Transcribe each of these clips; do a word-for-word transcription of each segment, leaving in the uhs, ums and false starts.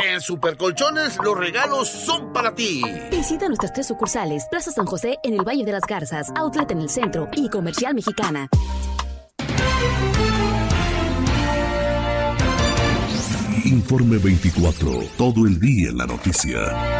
En Supercolchones, los regalos son para ti. Visita nuestras tres sucursales: Plaza San José en el Valle de las Garzas, Outlet en el centro y Comercial Mexicana. Informe veinticuatro, todo el día en la noticia.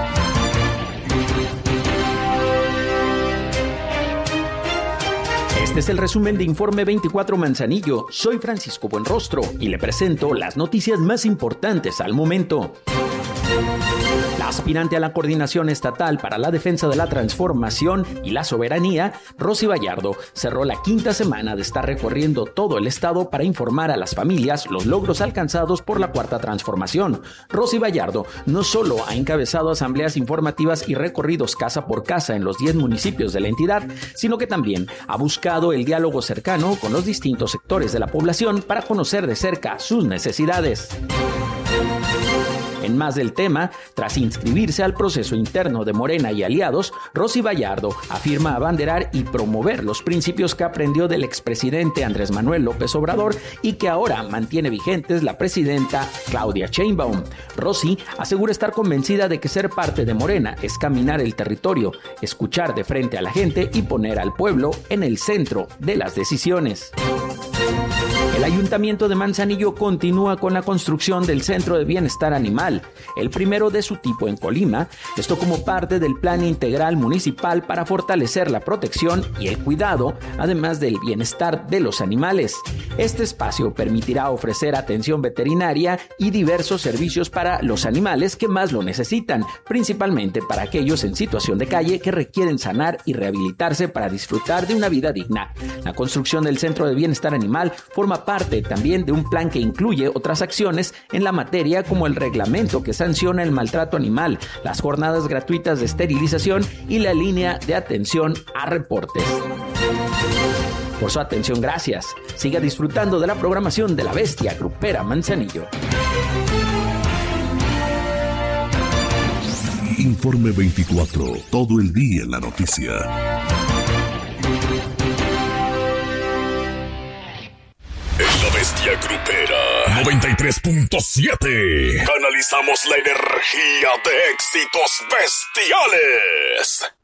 Este es el resumen de Informe veinticuatro Manzanillo. Soy Francisco Buenrostro y le presento las noticias más importantes al momento. La aspirante a la Coordinación Estatal para la Defensa de la Transformación y la Soberanía, Rosy Vallardo, cerró la quinta semana de estar recorriendo todo el estado para informar a las familias los logros alcanzados por la Cuarta Transformación. Rosy Vallardo no solo ha encabezado asambleas informativas y recorridos casa por casa en los diez municipios de la entidad, sino que también ha buscado el diálogo cercano con los distintos sectores de la población para conocer de cerca sus necesidades. En más del tema, tras inscribirse al proceso interno de Morena y aliados, Rosy Vallardo afirma abanderar y promover los principios que aprendió del expresidente Andrés Manuel López Obrador y que ahora mantiene vigentes la presidenta Claudia Sheinbaum. Rosy asegura estar convencida de que ser parte de Morena es caminar el territorio, escuchar de frente a la gente y poner al pueblo en el centro de las decisiones. El Ayuntamiento de Manzanillo continúa con la construcción del Centro de Bienestar Animal, el primero de su tipo en Colima, esto como parte del Plan Integral Municipal para fortalecer la protección y el cuidado, además del bienestar de los animales. Este espacio permitirá ofrecer atención veterinaria y diversos servicios para los animales que más lo necesitan, principalmente para aquellos en situación de calle que requieren sanar y rehabilitarse para disfrutar de una vida digna. La construcción del Centro de Bienestar Animal forma parte también de un plan que incluye otras acciones en la materia como el reglamento que sanciona el maltrato animal, las jornadas gratuitas de esterilización y la línea de atención a reportes. Por su atención, gracias. Siga disfrutando de la programación de La Bestia Grupera Manzanillo. Informe veinticuatro, todo el día en la noticia. La Bestia Grupera noventa y tres punto siete. Canalizamos la energía de éxitos bestiales.